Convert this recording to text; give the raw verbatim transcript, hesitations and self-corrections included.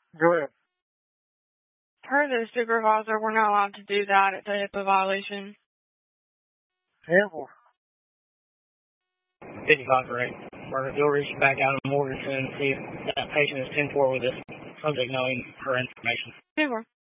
Go ahead. Per the supervisor, we're not allowed to do that. It's a HIPAA violation. ten four. fifty-five for eight. Or you'll reach back out of the mortgage and see if that patient is ten four with this subject knowing her information. ten four.